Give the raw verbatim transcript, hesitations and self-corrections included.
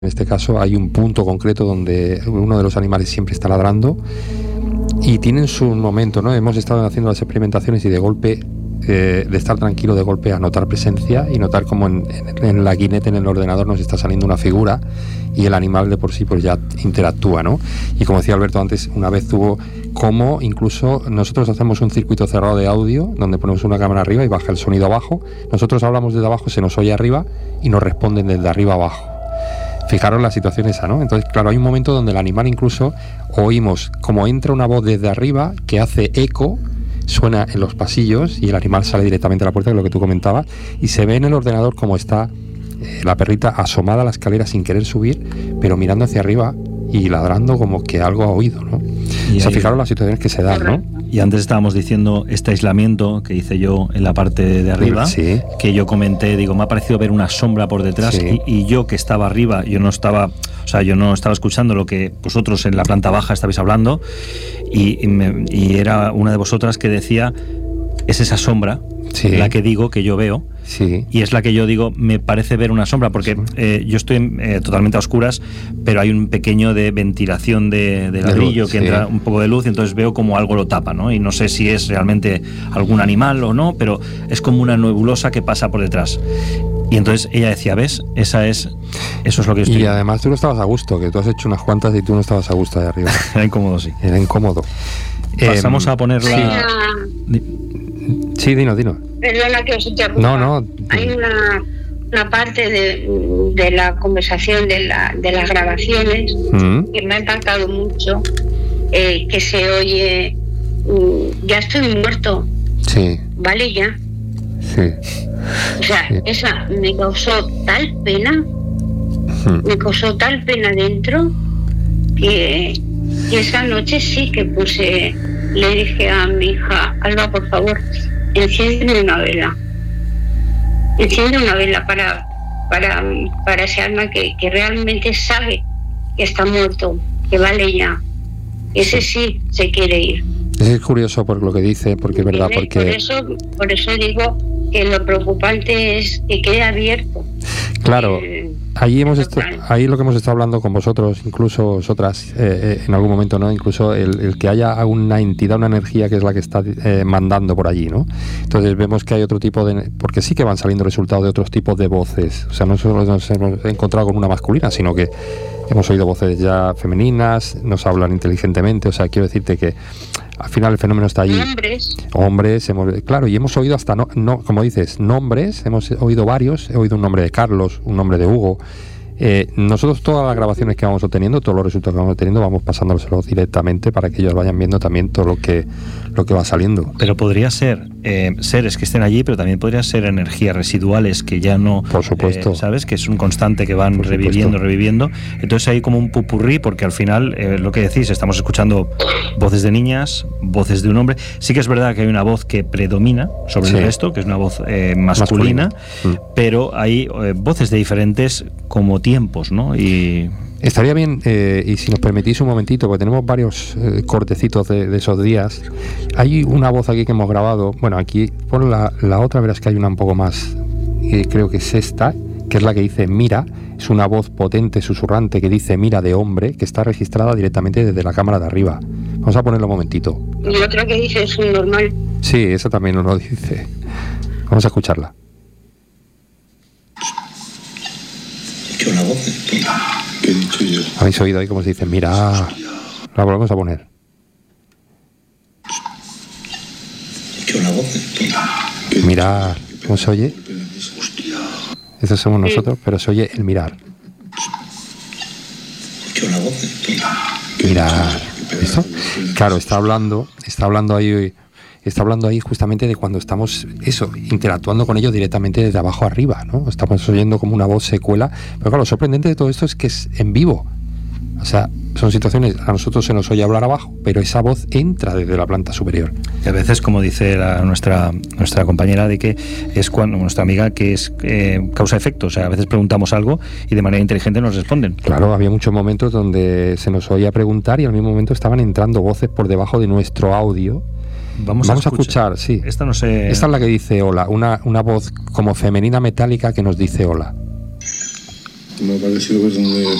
En este caso hay un punto concreto donde uno de los animales siempre está ladrando y tienen su momento, ¿no? Hemos estado haciendo las experimentaciones y de golpe, eh, de estar tranquilo, de golpe a notar presencia y notar como en, en, en la guineta, en el ordenador, nos está saliendo una figura y el animal de por sí pues ya interactúa, ¿no? Y como decía Alberto antes, una vez tuvo como incluso nosotros hacemos un circuito cerrado de audio donde ponemos una cámara arriba y baja el sonido abajo. Nosotros hablamos desde abajo, se nos oye arriba y nos responden desde arriba abajo. Fijaros la situación esa, ¿no? Entonces, claro, hay un momento donde el animal incluso oímos como entra una voz desde arriba que hace eco, suena en los pasillos y el animal sale directamente a la puerta, que es lo que tú comentabas, y se ve en el ordenador como está eh, la perrita asomada a la escalera sin querer subir, pero mirando hacia arriba y ladrando como que algo ha oído, ¿no? Y o sea, ahí, fijaros las situaciones que se dan, ¿no? Y antes estábamos diciendo este aislamiento que hice yo en la parte de arriba, sí. Que yo comenté, digo, me ha parecido ver una sombra por detrás, sí. y, y yo que estaba arriba, yo no estaba, o sea, yo no estaba escuchando lo que vosotros en la planta baja estabais hablando, y, y, me, y era una de vosotras que decía, es esa sombra, sí. la que digo que yo veo. Sí. Y es la que yo digo, me parece ver una sombra, porque sí. eh, yo estoy eh, totalmente a oscuras, pero hay un pequeño de ventilación de, de ladrillo de luz, que sí. entra un poco de luz, y entonces veo como algo lo tapa, ¿no? Y no sé si es realmente algún animal o no, pero es como una nebulosa que pasa por detrás. Y entonces ella decía, ¿ves? Esa es, eso es lo que yo estoy... Y además tú no estabas a gusto, que tú has hecho unas cuantas y tú no estabas a gusto de arriba. Era incómodo, sí. Era incómodo. Pasamos eh, a ponerla... Sí, sí dinos, dinos. Perdona que os interrumpa. No, no. Hay una, una parte de, de la conversación, de, la, de las grabaciones, mm. que me ha impactado mucho, eh, que se oye, mm, ya estoy muerto. Sí. Vale, ya. Sí. O sea, sí. esa me causó tal pena, mm. me causó tal pena dentro, que, que esa noche sí que puse, le dije a mi hija, Alba, por favor, enciende una vela, enciende una vela para, para, para ese alma que, que realmente sabe que está muerto, que vale ya, ese sí se quiere ir. Es curioso por lo que dice, porque es verdad, porque... Por eso, por eso digo que lo preocupante es que quede abierto. Claro, el, ahí hemos esto, ahí lo que hemos estado hablando con vosotros, incluso vosotras, eh, eh, en algún momento, ¿no? Incluso el, el que haya una entidad, una energía que es la que está eh, mandando por allí, ¿no? Entonces vemos que hay otro tipo de... Porque sí que van saliendo resultados de otros tipos de voces. O sea, no solo nos hemos encontrado con una masculina, sino que hemos oído voces ya femeninas, nos hablan inteligentemente. O sea, quiero decirte que al final el fenómeno está allí. Hombres. Hombres, hemos, claro, y hemos oído hasta, no, no, como dices, nombres, hemos oído varios, he oído un nombre de Carlos, un nombre de Hugo. Eh, nosotros todas las grabaciones que vamos obteniendo, todos los resultados que vamos obteniendo, vamos pasándolos directamente para que ellos vayan viendo también todo lo que lo que va saliendo. Pero podría ser eh, seres que estén allí, pero también podrían ser energías residuales que ya no... Por supuesto. Eh, ¿Sabes? Que es un constante que van Por reviviendo, supuesto. reviviendo. Entonces hay como un pupurrí, porque al final, eh, lo que decís, estamos escuchando voces de niñas, voces de un hombre. Sí que es verdad que hay una voz que predomina sobre sí. el resto, que es una voz eh, masculina, masculina. Mm. Pero hay eh, voces de diferentes como tiempos, ¿no? Y... Estaría bien, eh, y si nos permitís un momentito, porque tenemos varios eh, cortecitos de, de esos días. Hay una voz aquí que hemos grabado, bueno, aquí por la, la otra verás que hay una un poco más, eh, creo que es esta, que es la que dice mira, es una voz potente, susurrante, que dice mira de hombre, que está registrada directamente desde la cámara de arriba. Vamos a ponerlo un momentito. Y otra que dice es un normal. Sí, esa también nos lo dice. Vamos a escucharla. ¿Qué una voz? ¿Qué he dicho yo? ¿Habéis oído ahí cómo se dice? Mira, la volvemos a poner. ¿Qué una voz? Mira, ¿cómo se oye? Esos somos nosotros, pero se oye el mirar. ¿Qué una voz? Mirar. ¿Listo? Claro, está hablando, está hablando ahí, está hablando ahí justamente de cuando estamos, eso, interactuando con ellos directamente desde abajo arriba, ¿no? Estamos oyendo como una voz secuela, pero claro, lo sorprendente de todo esto es que es en vivo. O sea, son situaciones, a nosotros se nos oye hablar abajo, pero esa voz entra desde la planta superior. Y a veces, como dice la, nuestra nuestra compañera, de que es cuando nuestra amiga, que es eh, causa-efecto. O sea, a veces preguntamos algo y de manera inteligente nos responden. Claro, había muchos momentos donde se nos oía preguntar y al mismo momento estaban entrando voces por debajo de nuestro audio. Vamos, Vamos a, a escuchar, sí. Esta no sé... Esta es la que dice hola, una, una voz como femenina metálica que nos dice hola. Me ha parecido ver donde